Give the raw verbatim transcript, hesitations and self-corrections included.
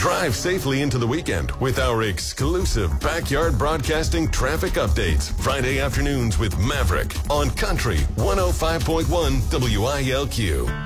Drive safely into the weekend with our exclusive Backyard Broadcasting traffic updates. Friday afternoons with Maverick on Country one oh five point one W I L Q.